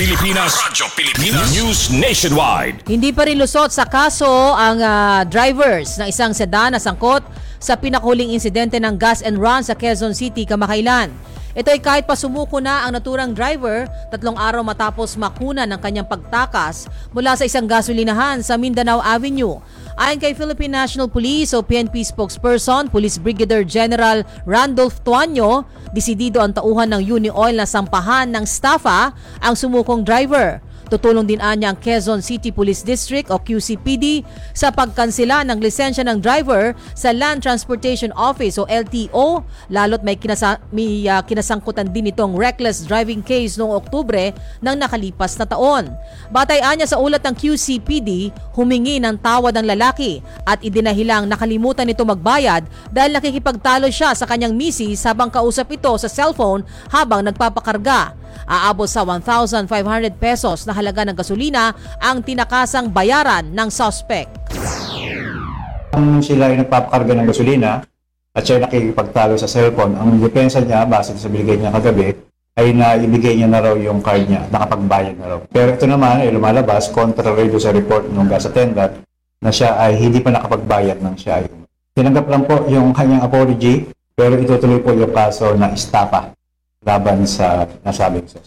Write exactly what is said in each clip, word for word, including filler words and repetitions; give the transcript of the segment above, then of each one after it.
Pilipinas, Radyo Pilipinas, News Nationwide. Hindi pa rin lusot sa kaso ang uh, drivers ng isang sedan na sangkot sa pinakahuling insidente ng gas and run sa Quezon City kamakailan. Ito ay kahit pa sumuko na ang naturang driver tatlong araw matapos makuna ng kanyang pagtakas mula sa isang gasolinahan sa Mindanao Avenue. Ayon kay Philippine National Police o P N P spokesperson, Police Brigadier General Randolph Tuanyo, desidido ang tauhan ng Unioil na sampahan ng staffa ang sumukong driver. Tutulong din anya ang Quezon City Police District o Q C P D sa pagkansela ng lisensya ng driver sa Land Transportation Office o L T O, lalo't may, kinasa- may uh, kinasangkutan din itong reckless driving case noong Oktubre ng nakalipas na taon. Batay anya sa ulat ng Q C P D, humingi ng tawad ang lalaki at idinahilang nakalimutan nito magbayad dahil nakikipagtalo siya sa kanyang misis habang kausap ito sa cellphone habang nagpapakarga. Aabot sa one thousand five hundred pesos na halaga ng gasolina ang tinakasang bayaran ng suspect. Kung sila ay nagpapakarga ng gasolina at siya nakikipagtalo sa cellphone, ang depensa niya, base sa binigay niya kagabi, ay naibigay niya na raw yung card niya, nakapagbayad na raw. Pero ito naman ay lumalabas, contrary do sa report ng gas attendant, na siya ay hindi pa nakapagbayad ng siya. Tinanggap lang po yung kanyang apology, pero itutuloy po yung kaso na estafa laban sa nasabing suspect.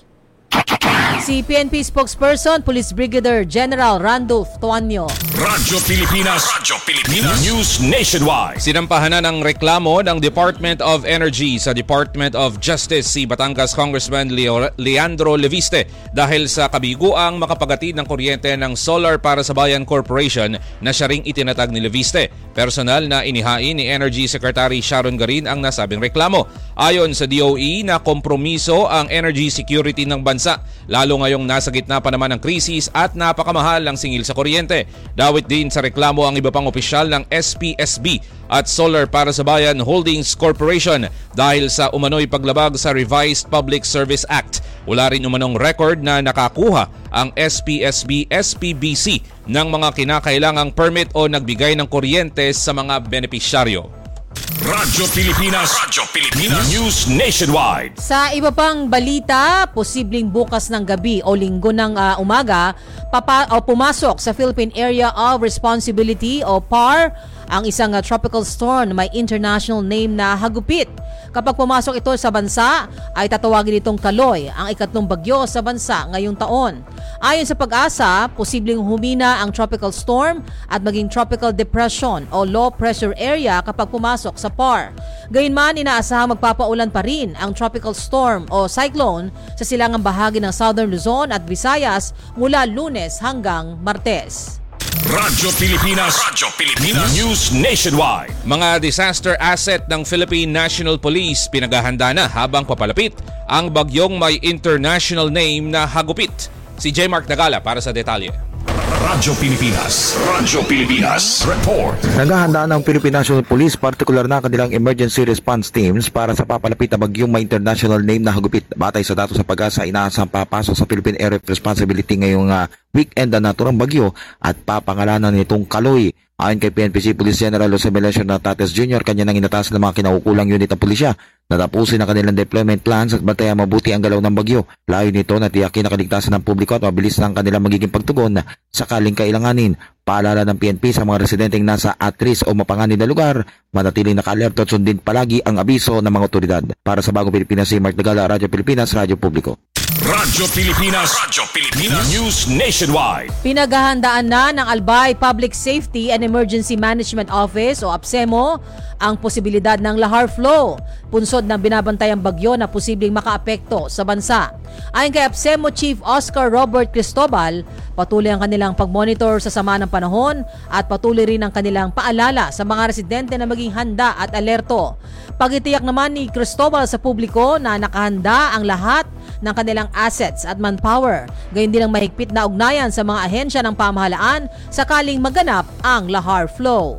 Si P N P spokesperson, Police Brigadier General Randolph Tuanyo. Radyo Pilipinas, Radyo Pilipinas, News Nationwide. Sinampahan na ng reklamo ng Department of Energy sa Department of Justice si Batangas Congressman Leo, Leandro Leviste dahil sa kabiguang makapagatid ng kuryente ng Solar para sa Bayan Corporation na siya ring itinatag ni Leviste. Personal na inihain ni Energy Secretary Sharon Garin ang nasabing reklamo. Ayon sa D O E na kompromiso ang energy security ng bansa, lalo ngayong nasa gitna pa naman ng krisis at napakamahal ang singil sa kuryente. Dawit din sa reklamo ang iba pang opisyal ng S P S B at Solar para sa Bayan Holdings Corporation dahil sa umano'y paglabag sa Revised Public Service Act. Wala rin umanong record na nakakuha ang S P S B S P B C ng mga kinakailangang permit o nagbigay ng kuryente sa mga benepisyaryo. Radyo Pilipinas, Radyo Pilipinas, News Nationwide. Sa iba pang balita, posibleng bukas ng gabi o linggo ng uh, umaga papa, o pumasok sa Philippine Area of Responsibility o P A R ang isang uh, tropical storm na may international name na Hagupit. Kapag pumasok ito sa bansa, ay tatawagin itong Kaloy, ang ikatlong bagyo sa bansa ngayong taon. Ayon sa Pag-asa, posibleng humina ang tropical storm at maging tropical depression o low pressure area kapag pumasok sa P A R. Gayunman, inaasahang magpapaulan pa rin ang tropical storm o cyclone sa silangang bahagi ng Southern Luzon at Visayas mula Lunes hanggang Martes. Radyo Pilipinas, Radyo Pilipinas, News Nationwide. Mga disaster asset ng Philippine National Police pinaghahanda na habang papalapit ang bagyong may international name na Hagupit. Si J. Mark Nagala para sa detalye. Radyo Pilipinas, Radyo Pilipinas, report. Naghahanda ng Philippine National Police, partikular na kanilang emergency response teams para sa papalapit na bagyong may international name na Hagupit. Batay sa datos sa Pag-asa, inaasang papasok sa Philippine Area of Responsibility ngayong uh, weekend na naturang bagyo at papangalanan nitong Kaloy. Ayon kay P N P C Police General Jose Melesio Natates Junior, kanya nang inatasan ng mga kinaukulang unit ng pulisya na tapusin ang kanilang deployment plans at bantayan mabuti ang galaw ng bagyo. Layo nito na tiyakin na kaligtasan ng publiko at mabilis na ang kanilang magiging pagtugon sakaling kailanganin. Paalala ng P N P sa mga residenteng nasa at-risk o mapanganib na lugar, manatiling naka-alert at sundin palagi ang abiso ng mga otoridad. Para sa Bagong Pilipinas, si Mark Nagala, Radyo Pilipinas, Radyo Publiko. Radyo Pilipinas, Radyo Pilipinas, News Nationwide. Pinaghahandaan na ng Albay Public Safety and Emergency Management Office o APSEMO ang posibilidad ng lahar flow, punsod ng binabantayang bagyo na posibleng makaapekto sa bansa. Ayon kay APSEMO Chief Oscar Robert Cristobal, patuloy ang kanilang pagmonitor sa sama ng panahon at patuloy rin ang kanilang paalala sa mga residente na maging handa at alerto. Pagitiyak naman ni Cristobal sa publiko na nakahanda ang lahat ng kanilang assets at manpower. Gayon din ang mahigpit na ugnayan sa mga ahensya ng pamahalaan sakaling maganap ang lahar flow.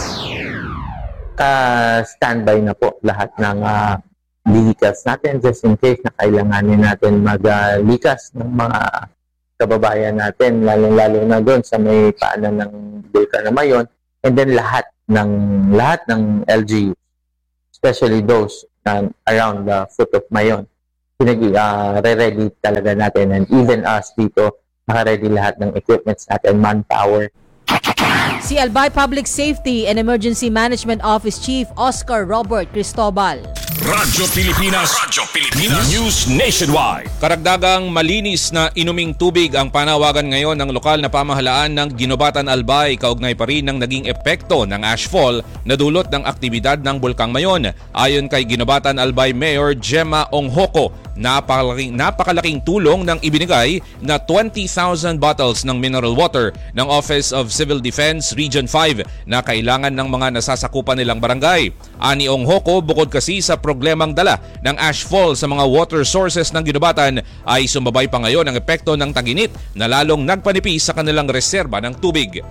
Ka-standby na po lahat ng uh, vehicles natin just in case na kailanganin natin mag-likas ng mga kababayan natin, lalong-lalo na doon sa may paanan ng Bulkan na Mayon, and then lahat ng lahat ng L G U, especially those uh, around the foot of Mayon. pinag-ready talaga natin, and even us dito, naka-ready lahat ng equipments natin, manpower. Si Albay Public Safety and Emergency Management Office Chief Oscar Robert Cristobal. Radyo Pilipinas. Radyo Pilipinas. News Nationwide. Karagdagang malinis na inuming tubig ang panawagan ngayon ng lokal na pamahalaan ng Ginobatan Albay, kaugnay pa rin ng naging epekto ng ashfall na dulot ng aktibidad ng Bulkang Mayon. Ayon kay Ginobatan Albay Mayor Gemma Onghoko, napakalaking, napakalaking tulong ng ibinigay na twenty thousand bottles ng mineral water ng Office of Civil Defense Region five na kailangan ng mga nasasakupan nilang barangay. Ani Onghoko, bukod kasi sa problemang dala ng ashfall sa mga water sources ng Ginobatan, ay sumabay pa ngayon ang epekto ng taginit na lalong nagpanipis sa kanilang reserba ng tubig.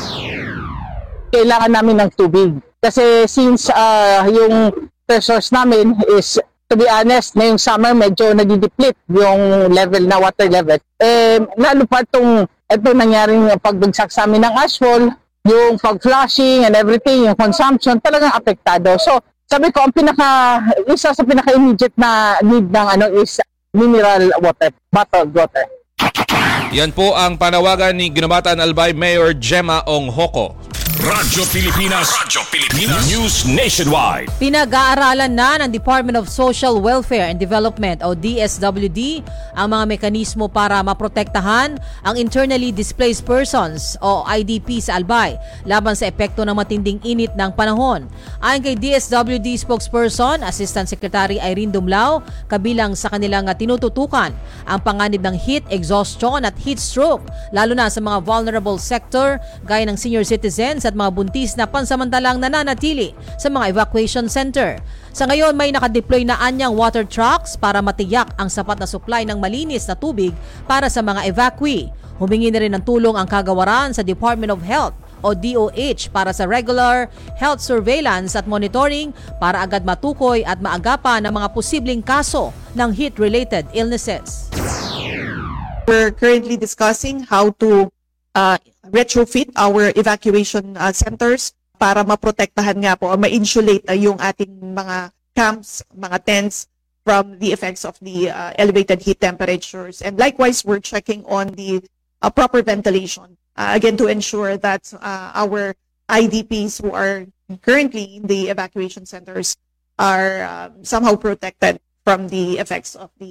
Kailangan namin ng tubig kasi since uh, yung resource namin is, to be honest, na yung summer medyo nadideplete yung level na water level. Eh, lalo pa itong ito nangyaring pagbagsak sa amin ng ashfall, yung pag-flushing and everything, yung consumption, talagang apektado. So, sabi ko, ang pinaka, isa sa pinaka-immediate na need ng ano is mineral water, bottled water. Yan po ang panawagan ni Ginobatan Albay Mayor Gemma Onghoko. Radyo Pilipinas. Radyo Pilipinas. News Nationwide. Pinag-aaralan na ng Department of Social Welfare and Development o D S W D ang mga mekanismo para maprotektahan ang internally displaced persons o I D P sa Albay laban sa epekto ng matinding init ng panahon. Ayon kay D S W D spokesperson, Assistant Secretary Irene Dumlao, kabilang sa kanilang tinututukan ang panganib ng heat exhaustion at heat stroke, lalo na sa mga vulnerable sector gaya ng senior citizens at mga buntis na pansamantalang nananatili sa mga evacuation center. Sa ngayon, may nakadeploy na anyang water trucks para matiyak ang sapat na supply ng malinis na tubig para sa mga evacuee. Humingi na rin ng tulong ang kagawaran sa Department of Health o D O H para sa regular health surveillance at monitoring para agad matukoy at maagapan ang mga posibleng kaso ng heat-related illnesses. We're currently discussing how to uh, retrofit our evacuation uh, centers para maprotektahan nga po o ma-insulate uh, yung ating mga camps, mga tents from the effects of the uh, elevated heat temperatures. And likewise, we're checking on the uh, proper ventilation, uh, again, to ensure that uh, our I D Ps who are currently in the evacuation centers are uh, somehow protected from the effects of the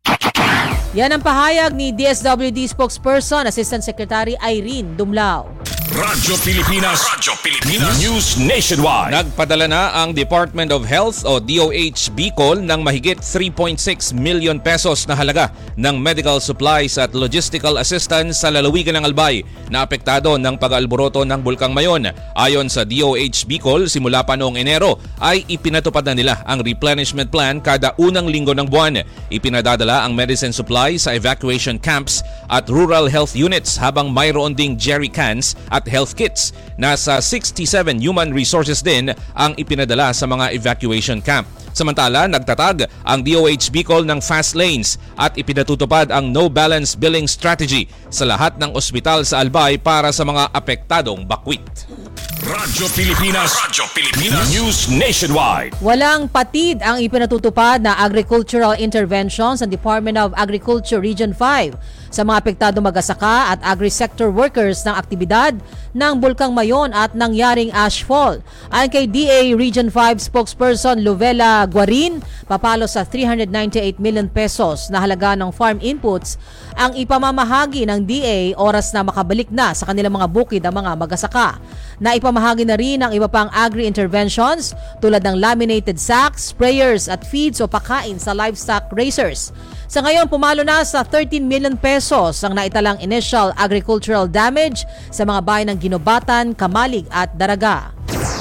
Yan ang pahayag ni D S W D spokesperson, Assistant Secretary Irene Dumlao. Radyo Pilipinas. Radyo Pilipinas. News Nationwide. Nagpadala na ang Department of Health o D O H Bicol ng mahigit three point six million pesos na halaga ng medical supplies at logistical assistance sa lalawigan ng Albay na apektado ng pag-alboroto ng Bulkang Mayon. Ayon sa D O H Bicol, simula pa noong Enero ay ipinatupad na nila ang replenishment plan kada unang linggo ng buwan. Ipinadadala ang medicine supply sa evacuation camps at rural health units habang mayroon ding jerry cans at health kits. Nasa sixty-seven human resources din ang ipinadala sa mga evacuation camp. Samantala, nagtatag ang D O H Bicol ng fast lanes at ipinatutupad ang no balance billing strategy sa lahat ng ospital sa Albay para sa mga apektadong bakwit. Radyo Pilipinas. Radyo Pilipinas. News Nationwide. Walang patid ang ipinatutupad na agricultural interventions ng Department of Agriculture Region five sa mga apektado mag-asaka at agri-sector workers ng aktibidad ng Bulkang Mayon at nangyaring ashfall. Ayon kay D A Region five spokesperson Lovella Guarin, papalo sa three hundred ninety-eight million pesos na halaga ng farm inputs ang ipamamahagi ng D A oras na makabalik na sa kanilang mga bukid ang mga mag-asaka. Na ipamahagi na rin ang iba pang agri-interventions tulad ng laminated sacks, sprayers at feeds o pakain sa livestock raisers. Sa ngayon, pumalo na sa thirteen million pesos ang naitalang initial agricultural damage sa mga bayan ng Ginobatan, Kamalig at Daraga.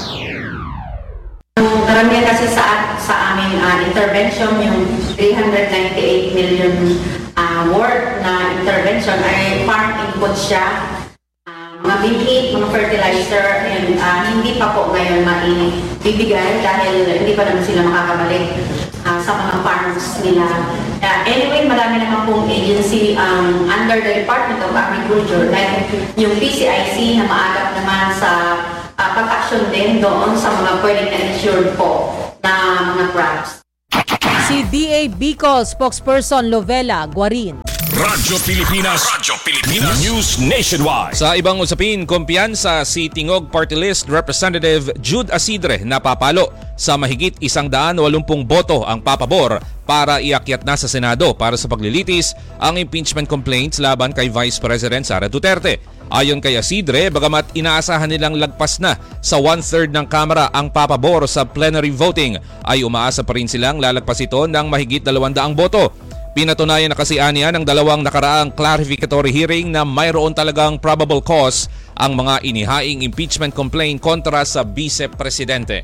Karamihan kasi sa, sa aming uh, intervention, yung three hundred ninety-eight million uh, worth na intervention ay farm input siya. Mga bibit, mga fertilizer, and uh, hindi pa po ngayon maibibigay dahil hindi pa naman sila makakabalik uh, sa mga farms nila. Uh, anyway, marami naman pong agency um, under the Department of Agriculture, like yung P C I C na maagap naman sa uh, pag-action din doon sa mga pwedeng na-insured po na mga crops. Si D A Bicol spokesperson Lovella Guarin. Radyo Pilipinas. Radyo Pilipinas. News Nationwide. Sa ibang usapin, kumpiyansa si Tingog Party List Representative Jude Asidre na papalo sa mahigit isang daan walumpung boto ang papabor para iakyat na sa Senado para sa paglilitis ang impeachment complaints laban kay Vice President Sara Duterte. Ayon kay Asidre, bagamat inaasahan nilang lagpas na sa one-third ng Kamara ang papabor sa plenary voting, ay umaasa pa rin silang lalagpas ito ng mahigit dalawandaang boto. Pinatunayan na kasi aniya ng dalawang nakaraang clarificatory hearing na mayroon talagang probable cause ang mga inihaing impeachment complaint kontra sa Vice Presidente.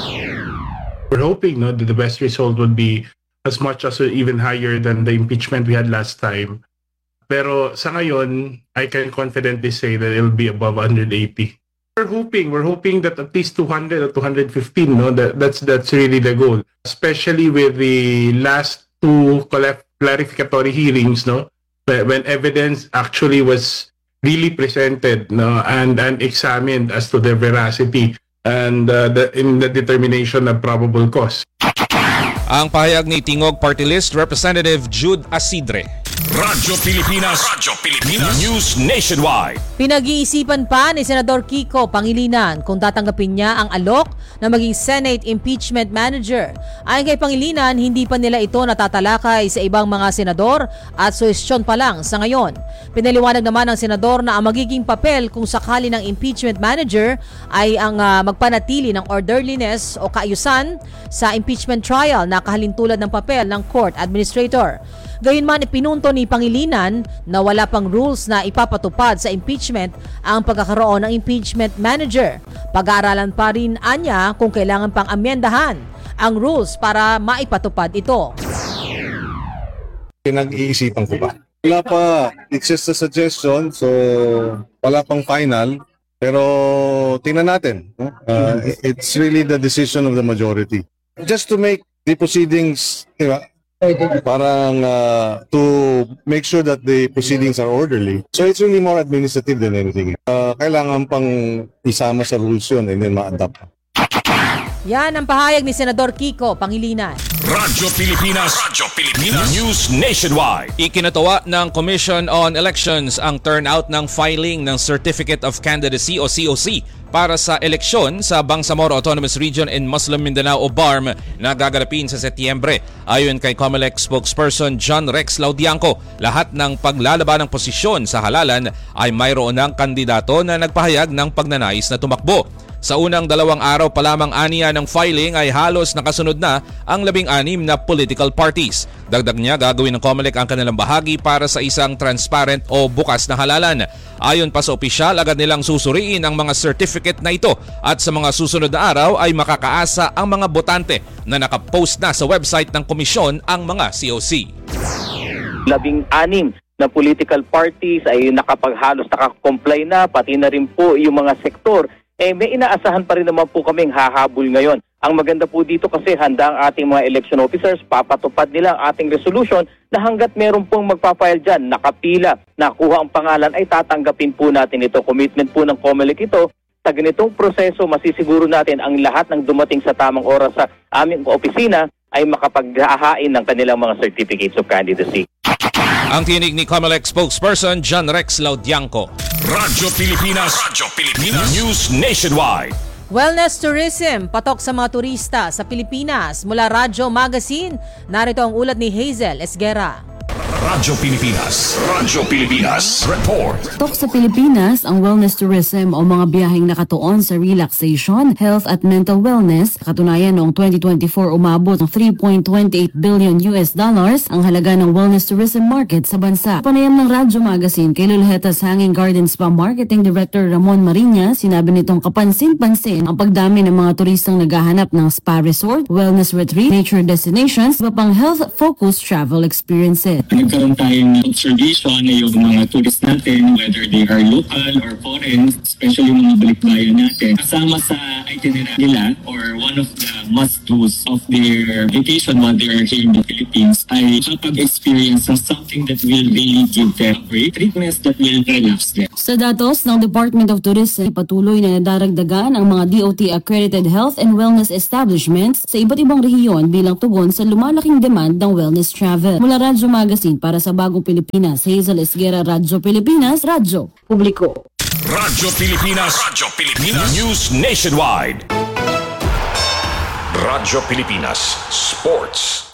We're hoping no, that the best result would be as much as or even higher than the impeachment we had last time. Pero sa ngayon, I can confidently say that it'll be above one hundred eighty. We're hoping, we're hoping that at least two hundred or two hundred fifteen, no, that, that's that's really the goal. Especially with the last two clarificatory hearings, no, when evidence actually was really presented, no, and and examined as to their veracity and uh, the, in the determination of probable cause. Ang pahayag ni Tingog Party List Representative Jude Asidre. Radyo Pilipinas. Radyo Pilipinas. News Nationwide. Pinag-iisipan pa ni Senador Kiko Pangilinan kung tatanggapin niya ang alok na maging Senate Impeachment Manager. Ayon kay Pangilinan, hindi pa nila ito natatalakay sa ibang mga senador at suhestyon pa lang sa ngayon. Pinaliwanag naman ng senador na ang magiging papel kung sakali ng Impeachment Manager ay ang uh, magpanatili ng orderliness o kaayusan sa impeachment trial na kahalintulad ng papel ng court administrator. Gayunman, ipinunto ni Pangilinan na wala pang rules na ipapatupad sa impeachment ang pagkakaroon ng impeachment manager. Pag-aaralan pa rin anya kung kailangan pang amyendahan ang rules para maipatupad ito. Pinag-iisipan ko pa. Wala pa. It's just a suggestion, so wala pang final. Pero tingnan natin. Uh, it's really the decision of the majority. Just to make the proceedings, diba? Parang uh, to make sure that the proceedings are orderly. So it's really more administrative than anything. Uh, kailangan pang isama sa rules yun and then ma-adapt. Yan ang pahayag ni Senador Kiko Pangilinan. Radyo Pilipinas. Radyo Pilipinas. News Nationwide. Ikinatawa ng Commission on Elections ang turnout ng filing ng Certificate of Candidacy o C O C para sa eleksyon sa Bangsamoro Autonomous Region in Muslim Mindanao o B A R M na gaganapin sa Setyembre. Ayon kay COMELEC spokesperson John Rex Laudianco, lahat ng paglalaban ng posisyon sa halalan ay mayroon ng kandidato na nagpahayag ng pagnanais na tumakbo. Sa unang dalawang araw pa lamang aniya ng filing ay halos nakasunod na ang labing-anim na political parties. Dagdag niya, gagawin ng COMELEC ang kanilang bahagi para sa isang transparent o bukas na halalan. Ayon pa sa opisyal, agad nilang susuriin ang mga certificate na ito at sa mga susunod na araw ay makakaasa ang mga botante na nakapost na sa website ng komisyon ang mga C O C. Labing-anim na political parties ay nakapaghalos nakakomply na, pati na rin po yung mga sektor. Eh, may inaasahan pa rin naman po kaming hahabol ngayon. Ang maganda po dito kasi handa ang ating mga election officers, papatupad nila ang ating resolution na hanggat meron pong magpapile dyan, nakapila, nakuha ang pangalan, ay tatanggapin po natin ito. Commitment po ng COMELEC ito. Sa ganitong proseso, masisiguro natin ang lahat ng dumating sa tamang oras sa aming opisina ay makapaghahain ng kanilang mga certificates of candidacy. Ang tinig ni COMELEC spokesperson John Rex Laudianco. Radyo Pilipinas. Radyo Pilipinas. News Nationwide. Wellness tourism, patok sa mga turista sa Pilipinas. Mula Radyo Magazine, narito ang ulat ni Hazel Esguera. Radyo Pilipinas. Radyo Pilipinas. Report. Tok sa Pilipinas, ang wellness tourism o mga biyaheng nakatuon sa relaxation, health at mental wellness. Katunayan noong twenty twenty-four umabot ng three point two eight billion U S dollars ang halaga ng wellness tourism market sa bansa. Panayam ng Radyo Magazine kay Lulhetas Hanging Gardens Spa Marketing Director Ramon Mariña, sinabi nitong kapansin-pansin ang pagdami ng mga turistang naghahanap ng spa resort, wellness retreat, nature destinations, iba pang health-focused travel experiences. magkaroon tayong observation na yung mga tourists natin, whether they are local or foreign, especially mga balikbayan natin, kasama sa itinerary nila or one of the must-dos of their vacation while they are here in the Philippines ay kapag-experience ng something that will really give them a break, treatments that will relax them. Sa datos ng Department of Tourism, patuloy na nadaragdagan ang mga D O T-accredited health and wellness establishments sa iba't ibang rehiyon bilang tugon sa lumalaking demand ng wellness travel. Mula Radyo Magazine para sa Bagong Pilipinas, Hazel Esguera, Radyo Pilipinas, Radyo Publiko. Radyo Pilipinas, Radyo Pilipinas, News Nationwide. Radyo Pilipinas, Sports.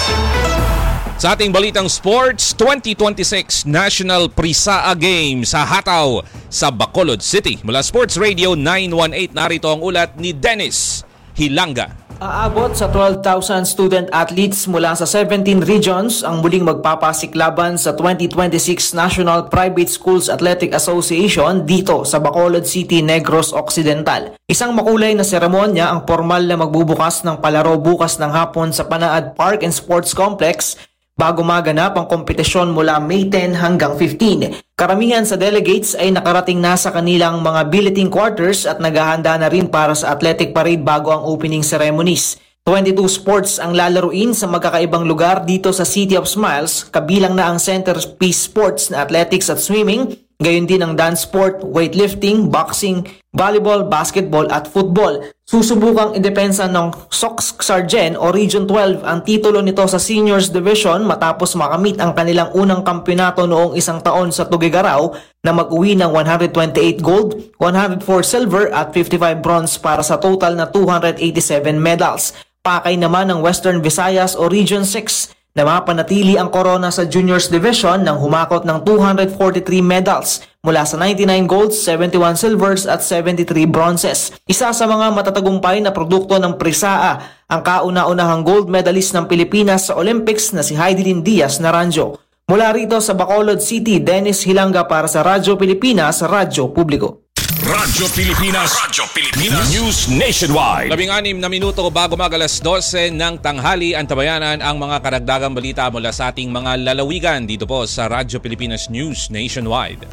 Sa ating balitang sports, twenty twenty-six National Prisaa Games sa Hataw sa Bacolod City. Mula Sports Radio nine one eight, narito ang ulat ni Dennis Hilanga. Aabot sa twelve thousand student athletes mula sa seventeen regions ang muling magpapasiklaban sa twenty twenty-six National Private Schools Athletic Association dito sa Bacolod City, Negros Occidental. Isang makulay na seremonya ang formal na magbubukas ng palaro bukas ng hapon sa Panaad Park and Sports Complex bago maganap ang kompetisyon mula May ten hanggang fifteen. Karamihan sa delegates ay nakarating na sa kanilang mga billeting quarters at naghahanda na rin para sa athletic parade bago ang opening ceremonies. twenty-two sports ang lalaruin sa magkakaibang lugar dito sa City of Smiles, kabilang na ang centerpiece sports na athletics at swimming, gayon din ang dance sport, weightlifting, boxing, volleyball, basketball at football. Susubukang idepensa ng Sox Sargent o Region twelve ang titulo nito sa Seniors Division matapos makamit ang kanilang unang kampyonato noong isang taon sa Tuguegarao na mag-uwi ng one hundred twenty-eight gold, one hundred four silver at fifty-five bronze para sa total na two hundred eighty-seven medals. Pakay naman ng Western Visayas o Region six na mapanatili ang korona sa Juniors Division nang humakot ng two hundred forty-three medals mula sa ninety-nine golds, seventy-one silvers at seventy-three bronzes. Isa sa mga matatagumpay na produkto ng Prisaa ang kauna-unahang gold medalist ng Pilipinas sa Olympics na si Heidelin Diaz Naranjo. Mula rito sa Bacolod City, Dennis Hilanga para sa Radyo Pilipinas, Radyo Publiko. Radyo Pilipinas, Radyo Pilipinas, News Nationwide. Labing-anim na minuto bago mag-alas dose ng tanghali, antabayanan ang mga karagdagang balita mula sa ating mga lalawigan dito po sa Radyo Pilipinas News Nationwide.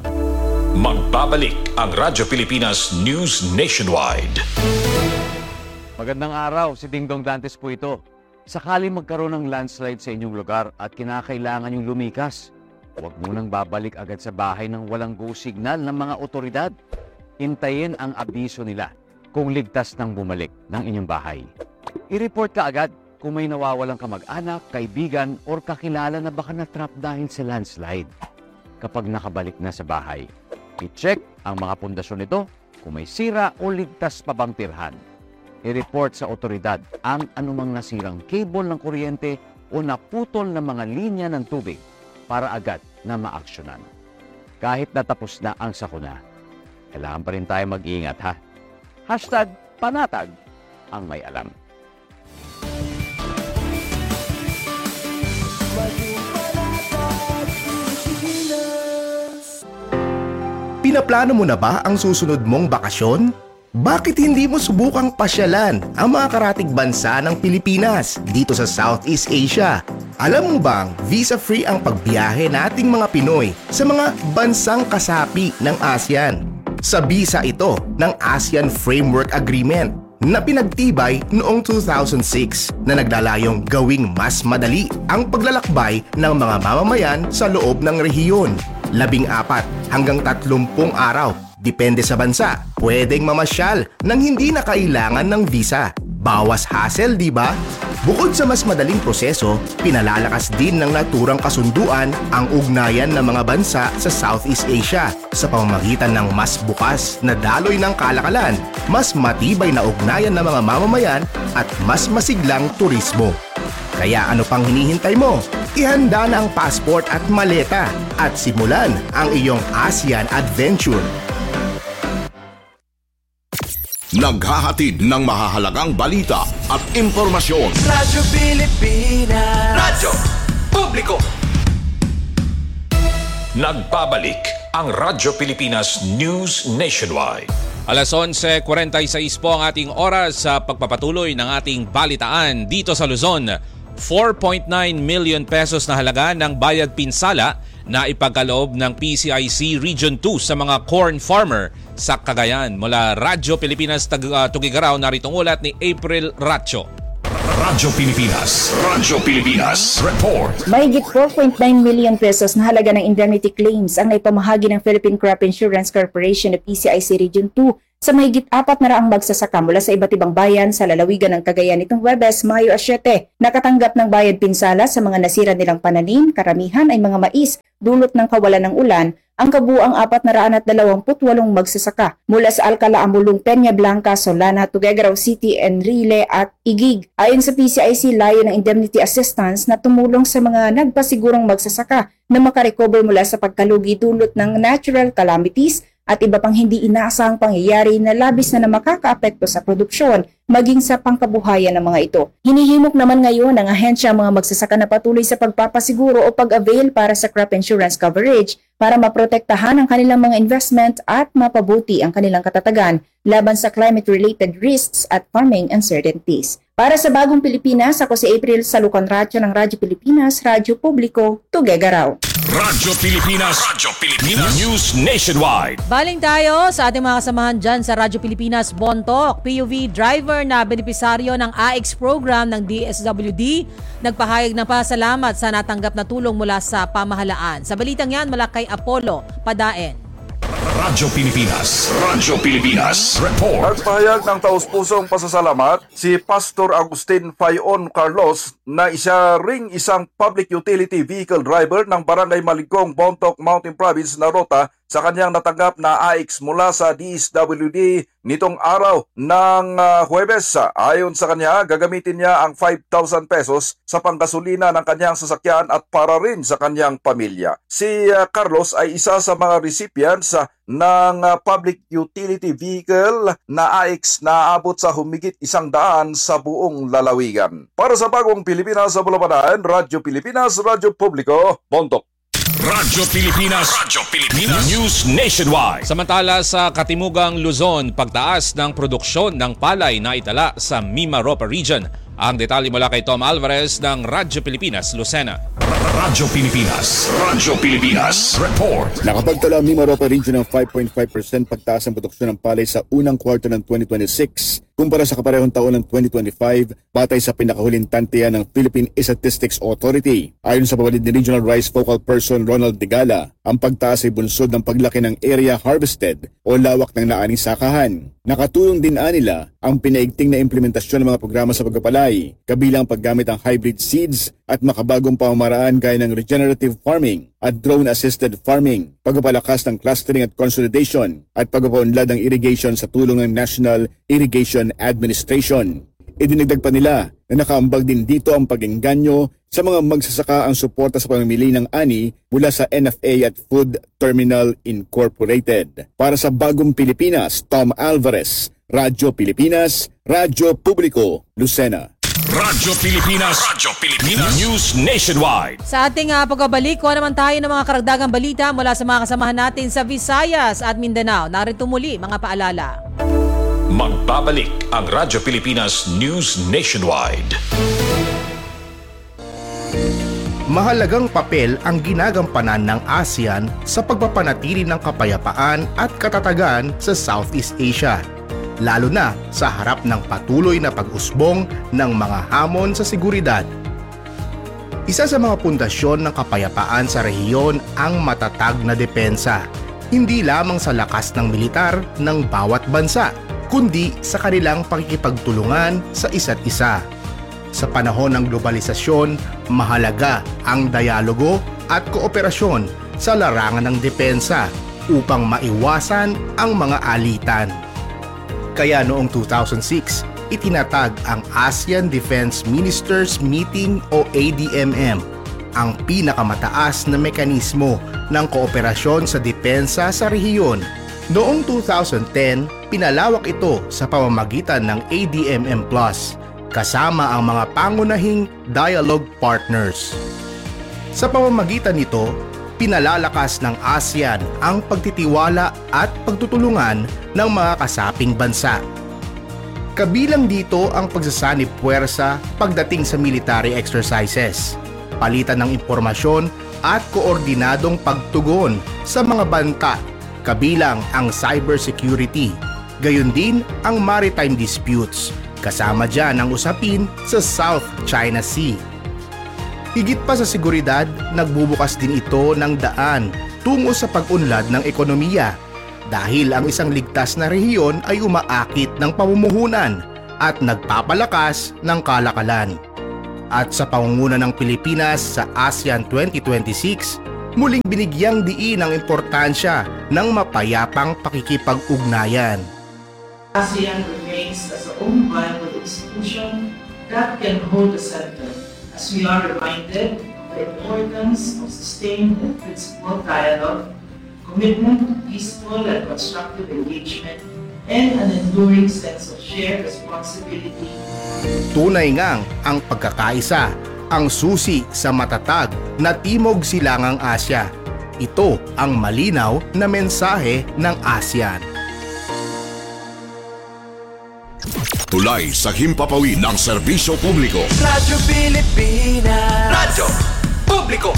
Magbabalik ang Radyo Pilipinas News Nationwide. Magandang araw, si Dingdong Dantes po ito. Sakali magkaroon ng landslide sa inyong lugar at kinakailangan yung lumikas, huwag munang babalik agad sa bahay ng walang go signal ng mga otoridad. Hintayin ang abiso nila kung ligtas nang bumalik ng inyong bahay. I-report ka agad kung may nawawalang kamag-anak, kaibigan, or kakilala na baka na-trap dahil sa landslide. Kapag nakabalik na sa bahay, i-check ang mga pundasyon nito kung may sira o ligtas pa bang tirhan. I-report sa otoridad ang anumang nasirang cable ng kuryente o naputol na mga linya ng tubig para agad na maaksyonan. Kahit natapos na ang sakuna, kailangan pa rin tayo mag-iingat ha. Hashtag panatag ang may alam. Pinaplano mo na ba ang susunod mong bakasyon? Bakit hindi mo subukang pasyalan ang mga karatig bansa ng Pilipinas dito sa Southeast Asia? Alam mo bang visa-free ang pagbiyahe nating mga Pinoy sa mga bansang kasapi ng ASEAN? Sa bisa ito ng ASEAN Framework Agreement na pinagtibay noong two thousand six na naglalayong gawing mas madali ang paglalakbay ng mga mamamayan sa loob ng rehiyon. Labing apat hanggang tatlumpung araw, depende sa bansa, pwedeng mamasyal nang hindi na kailangan ng visa. Bawas hassle, di ba? Bukod sa mas madaling proseso, pinalalakas din ng naturang kasunduan ang ugnayan ng mga bansa sa Southeast Asia sa pamamagitan ng mas bukas na daloy ng kalakalan, mas matibay na ugnayan ng mga mamamayan at mas masiglang turismo. Kaya ano pang hinihintay mo? Ihanda na ang passport at maleta at simulan ang iyong ASEAN Adventure. Naghahatid ng mahahalagang balita at impormasyon. Radyo Pilipinas. Radyo Publiko. Nagbabalik ang Radyo Pilipinas News Nationwide. Alas onse kuwarenta y sais po ang ating oras sa pagpapatuloy ng ating balitaan dito sa Luzon, four point nine million pesos na halaga ng bayad pinsala na ipagkaloob ng P C I C Region two sa mga corn farmer sa Cagayan. Mula Radyo Pilipinas Tag- uh, Tugigaraw, narito ang ulat ni April Racho. Radyo Pilipinas. Radyo Pilipinas. Report. Mahigit four point nine million pesos na halaga ng indemnity claims ang naipamahagi ng Philippine Crop Insurance Corporation na P C I C Region two sa mahigit apat na raang magsasaka mula sa iba't ibang bayan sa lalawigan ng Cagayan nitong Huwebes, Mayo siyete. Nakatanggap ng bayad pinsala sa mga nasira nilang pananim, karamihan ay mga mais, dulot ng kawalan ng ulan, ang kabuuang apat na raan at dalawamput walong magsasaka mula sa Alcala, Amulong, Peña Blanca, Solana, Tuguegarao City, Enrile at Igig. Ayon sa P C I C, layo ng indemnity assistance na tumulong sa mga nagpasigurong magsasaka na makarecover mula sa pagkalugi dulot ng natural calamities at iba pang hindi inaasahang pangyayari na labis na na makakaapekto sa produksyon maging sa pangkabuhayan ng mga ito. Hinihimok naman ngayon ng ahensya ang mga magsasaka na patuloy sa pagpapasiguro o pag-avail para sa crop insurance coverage para maprotektahan ang kanilang mga investment at mapabuti ang kanilang katatagan laban sa climate-related risks at farming uncertainties. Para sa Bagong Pilipinas, ako si April Salucan Racho ng Radyo Pilipinas, Radyo Publiko, Tuguegarao. Radyo Pilipinas. Radyo Pilipinas. News Nationwide. Baling tayo sa ating mga kasamahan dyan sa Radyo Pilipinas. Bontok, P U V driver na benepisaryo ng A X program ng D S W D, nagpahayag ng pasalamat sa natanggap na tulong mula sa pamahalaan. Sa balitang yan, mula kay Apollo Padaen. Radyo Pilipinas. Radyo Pilipinas. Report. Nagpahayag ng taus-pusong pasasalamat si Pastor Agustin Fayon Carlos na isa ring isang public utility vehicle driver ng Barangay Maligong, Bontoc, Mountain Province na rota sa kanyang natanggap na A X mula sa D S W D nitong araw ng uh, Huwebes. Ayon sa kanya, gagamitin niya ang five thousand pesos sa panggasolina ng kanyang sasakyan at para rin sa kanyang pamilya. Si uh, Carlos ay isa sa mga recipients uh, ng uh, public utility vehicle na A X na aabot sa humigit isang daan sa buong lalawigan. Para sa Bagong Pilipinas sa Bulacan, Radyo Pilipinas, Radyo Publiko, Bontoc. Radyo Pilipinas. Radyo Pilipinas. News Nationwide. Samantala sa Katimugang Luzon, pagtaas ng produksyon ng palay na itala sa Mimaropa Region. Ang detalye mula kay Tom Alvarez ng Radyo Pilipinas, Lucena. Radyo Pilipinas. Radyo Pilipinas. Report. Nakapagtala ang Mimaropa Region ng five point five percent pagtaas ng produksyon ng palay sa unang quarter ng twenty twenty-six kumpara sa kaparehong taon ng twenty twenty-five batay sa pinakahuling tantiya ng Philippine Statistics Authority. Ayon sa pabalid ni Regional Rice Focal Person Ronald Digala, ang pagtaas ay bunsod ng paglaki ng area harvested o lawak ng naaning sakahan. Nakatulong din anila ang pinaigting na implementasyon ng mga programa sa pagpapalay, kabilang paggamit ng hybrid seeds at makabagong pamamaraan gaya ng regenerative farming at drone-assisted farming, pagpapalakas ng clustering at consolidation, at pagpapaunlad ng irrigation sa tulong ng National Irrigation Administration. Idinagdag pa nila na nakaambag din dito ang pag-engganyo sa mga magsasaka ang suporta sa pamimili ng ani mula sa N F A at Food Terminal Incorporated. Para sa Bagong Pilipinas, Tom Alvarez, Radyo Pilipinas, Radyo Publiko, Lucena. Radyo Pilipinas. Radyo Pilipinas. News Nationwide. Sa ating uh, pagbabalik, kuha naman tayo ng mga karagdagang balita mula sa mga kasamahan natin sa Visayas at Mindanao. Narito muli mga paalala. Magbabalik ang Radyo Pilipinas News Nationwide. Mahalagang papel ang ginagampanan ng ASEAN sa pagpapanatili ng kapayapaan at katatagan sa Southeast Asia, lalo na sa harap ng patuloy na pag-usbong ng mga hamon sa seguridad. Isa sa mga pundasyon ng kapayapaan sa rehiyon ang matatag na depensa, hindi lamang sa lakas ng militar ng bawat bansa, kundi sa kanilang pakikipagtulungan sa isa't isa. Sa panahon ng globalisasyon, mahalaga ang dialogo at kooperasyon sa larangan ng depensa upang maiwasan ang mga alitan. Kaya noong two thousand six, itinatag ang ASEAN Defense Ministers Meeting o A D M M, ang pinakamataas na mekanismo ng kooperasyon sa depensa sa rehiyon. Noong two thousand ten, pinalawak ito sa pamamagitan ng A D M M Plus, kasama ang mga pangunahing dialogue partners. Sa pamamagitan nito, pinalalakas ng ASEAN ang pagtitiwala at pagtutulungan ng mga kasaping bansa. Kabilang dito ang pagsasanib puwersa pagdating sa military exercises, palitan ng impormasyon at koordinadong pagtugon sa mga banta, kabilang ang cybersecurity, gayon din ang maritime disputes, kasama dyan ang usapin sa South China Sea. Higit pa sa seguridad, nagbubukas din ito ng daan tungo sa pag-unlad ng ekonomiya dahil ang isang ligtas na rehiyon ay umaakit ng pamumuhunan at nagpapalakas ng kalakalan. At sa pangunguna ng Pilipinas sa ASEAN twenty twenty-six, muling binigyang diin ang importansya ng mapayapang pakikipag-ugnayan. ASEAN remains as a own viable institution that can hold the center as we are reminded of the importance of sustained and principled dialogue, commitment to peaceful and constructive engagement, and an enduring sense of shared responsibility. Tunay ngang ang pagkakaisa ang susi sa matatag na Timog Silangang Asya. Ito ang malinaw na mensahe ng ASEAN. Tulay sa himpapawid ng serbisyo publiko. Radyo Pilipinas. Radyo Publiko.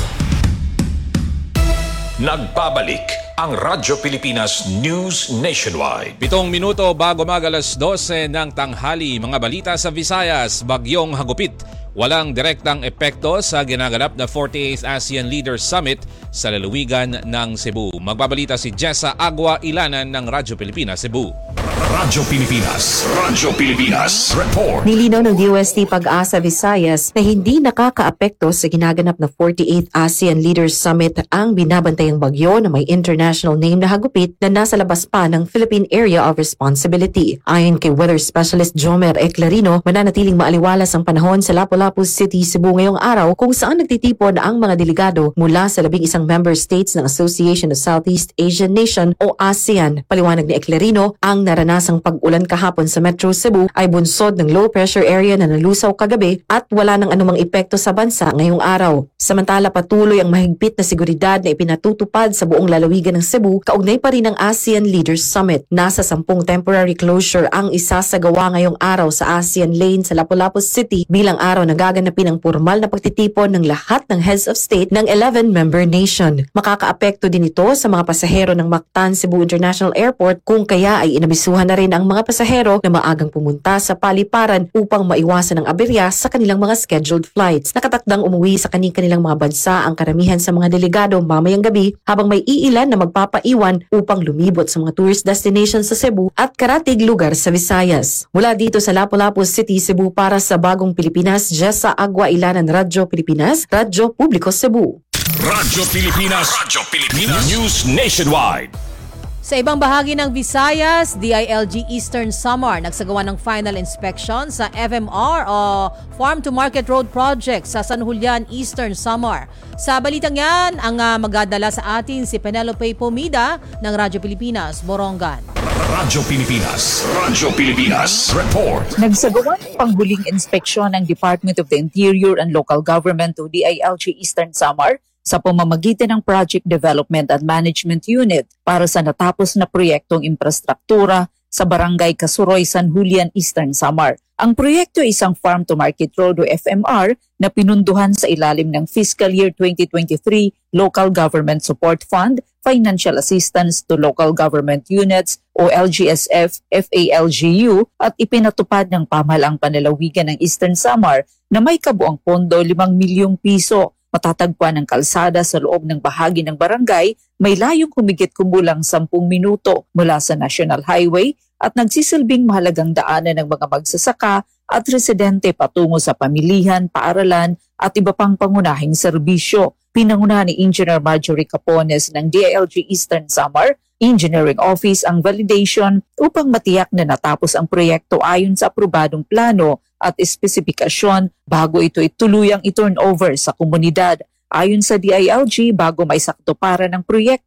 Nagbabalik ang Radyo Pilipinas News Nationwide. Pitong minuto bago mag-alas dose ng tanghali, mga balita sa Visayas, bagyong hagupit. Walang direktang epekto sa ginaganap na forty-eighth ASEAN Leaders Summit sa lalawigan ng Cebu. Magbabalita si Jessa Agua Ilanan ng Radyo Pilipinas Cebu. Radyo Pilipinas. Radyo Pilipinas. Report. Nilinaw ng D O S T Pag-asa Visayas na hindi nakakaapekto sa ginaganap na forty-eighth ASEAN Leaders Summit ang binabantayang bagyo na may international name na hagupit na nasa labas pa ng Philippine Area of Responsibility. Ayon kay Weather Specialist Jomer Eclarino, mananatiling maaliwalas ang panahon sa Lapu-Lapu City, Cebu ngayong araw kung saan nagtitipon ang mga delegado mula sa labing isang member states ng Association of Southeast Asian Nation o ASEAN. Paliwanag ni Eclarino, ang naranasang pag-ulan kahapon sa Metro Cebu ay bunsod ng low pressure area na nalusaw kagabi at wala ng anumang epekto sa bansa ngayong araw. Samantala, patuloy ang mahigpit na seguridad na ipinatutupad sa buong lalawigan ng Cebu kaugnay pa rin ng ASEAN Leaders Summit. Nasa sampung temporary closure ang isasagawa ngayong araw sa ASEAN Lane sa Lapu-Lapu City bilang araw na gaganapin ang formal na pagtitipon ng lahat ng heads of state ng eleven member nation. Makakaapekto din ito sa mga pasahero ng Mactan Cebu International Airport kung kaya ay inabisuhan na rin ang mga pasahero na maagang pumunta sa paliparan upang maiwasan ang aberya sa kanilang mga scheduled flights. Nakatakdang umuwi sa kani-kanilang mga bansa ang karamihan sa mga delegado mamayang gabi habang may iilan na magpapaiwan upang lumibot sa mga tourist destinations sa Cebu at karatig lugar sa Visayas. Mula dito sa Lapu-Lapu City, Cebu para sa Bagong Pilipinas, Jessa Agua Ilanan, Radyo Pilipinas, Radyo Publiko Cebu. Radyo Pilipinas. Radyo Pilipinas News Nationwide. Sa ibang bahagi ng Visayas, D I L G Eastern Samar nagsagawa ng final inspection sa F M R o Farm to Market Road Project sa San Julian, Eastern Samar. Sa balitang yan, ang uh, magdadala sa atin si Penelope Pomida ng Radyo Pilipinas, Borongan. Radyo Pilipinas. Radyo Pilipinas. Report. Nagsagawa ng panghuling inspeksyon ng Department of the Interior and Local Government o D I L G Eastern Samar sa pamamagitan ng Project Development and Management Unit para sa natapos na proyektong infrastruktura sa Barangay Kasuroy, San Julian, Eastern Samar. Ang proyekto ay isang Farm to Market Road o F M R na pinunduhan sa ilalim ng Fiscal Year twenty twenty-three Local Government Support Fund, Financial Assistance to Local Government Units o L G S F F A L G U at ipinatupad ng pamahalaang panlalawigan ng Eastern Samar na may kabuang pondo limang milyong piso. Matatagpuan ng kalsada sa loob ng bahagi ng barangay, may layong humigit kumulang sampung minuto mula sa National Highway at nagsisilbing mahalagang daanan ng mga magsasaka at residente patungo sa pamilihan, paaralan at iba pang pangunahing serbisyo. Pinangunahan ni Engineer Marjorie Capones ng D I L G Eastern Samar Engineering Office ang validation upang matiyak na natapos ang proyekto ayon sa aprobadong plano at espesifikasyon bago ito ituluyang i-turn over sa komunidad. Ayon sa D I L G, bago may saktuparan ng proyekto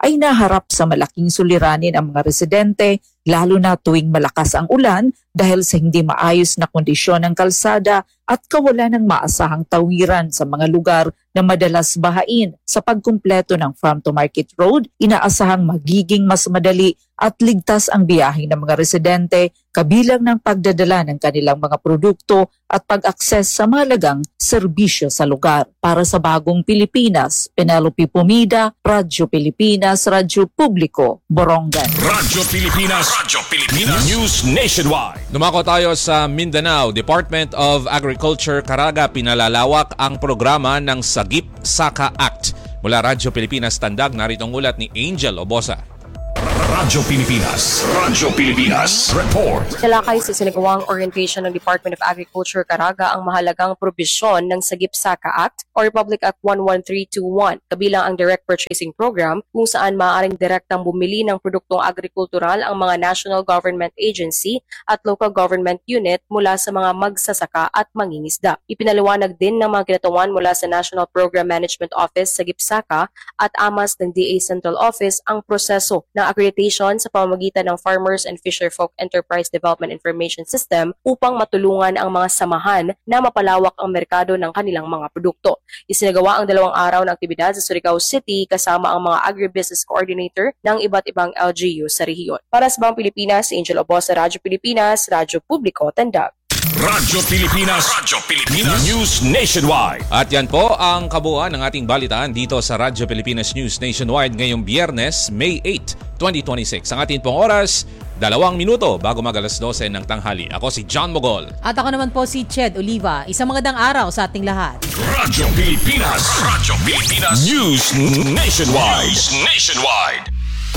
ay naharap sa malaking suliranin ang mga residente, lalo na tuwing malakas ang ulan dahil sa hindi maayos na kondisyon ng kalsada at kawalan ng maasahang tawiran sa mga lugar na madalas bahain. Sa pagkumpleto ng Farm to Market Road, inaasahang magiging mas madali at ligtas ang biyahe ng mga residente, kabilang ng pagdadala ng kanilang mga produkto at pag-akses sa mahalagang serbisyo sa lugar. Para sa Bagong Pilipinas, Penelope Pumida, Radyo Pilipinas, Radyo Publiko, Borongan. Radyo Pilipinas, Radyo Pilipinas, News Nationwide. Dumako tayo sa Mindanao. Department of Agriculture Caraga pinalalawak ang programa ng Sagip Saka Act. Mula Radyo Pilipinas Tandag, narito ang ulat ni Angel Obosa. Radyo Pilipinas, Radyo Pilipinas, report. Talakay sa sinagawang orientation ng Department of Agriculture Caraga ang mahalagang probisyon ng Sagip Saka Act o Republic Act one one three two one, kabilang ang Direct Purchasing Program kung saan maaaring direktang bumili ng produktong agrikultural ang mga national government agency at local government unit mula sa mga magsasaka at mangingisda. Ipinaliwanag din ng mga kinatawan mula sa National Program Management Office Sagip Saka at A M A S ng D A Central Office ang proseso ng accreditation sa pamamagitan ng Farmers and Fisherfolk Enterprise Development Information System upang matulungan ang mga samahan na mapalawak ang merkado ng kanilang mga produkto. Isinagawa ang dalawang araw na aktibidad sa Surigao City kasama ang mga agribusiness coordinator ng iba't ibang L G U sa rehiyon. Para sa Bagong Pilipinas, Angel Obosa, Radyo Pilipinas, Radyo Publiko, Tandag. Radyo Pilipinas, Radyo Pilipinas, News Nationwide. At yan po ang kabuuan ng ating balitaan dito sa Radyo Pilipinas News Nationwide ngayong Biyernes, May eighth, twenty twenty-six. Ang ating pong oras, dalawang minuto bago mag alas dose ng tanghali. Ako si John Mogol. At ako naman po si Ched Oliva. Isang magandang araw sa ating lahat. Radyo Pilipinas, Radyo Pilipinas, News Nationwide. News Nationwide.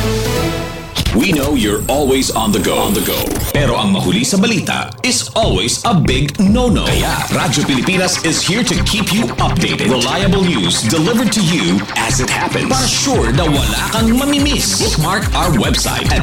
We know you're always on the go. On the go. Pero ang mahuli sa balita is always a big no-no. Kaya Radyo Pilipinas is here to keep you updated. Reliable news delivered to you as it happens. Para sure na wala kang mamimiss. Bookmark our website at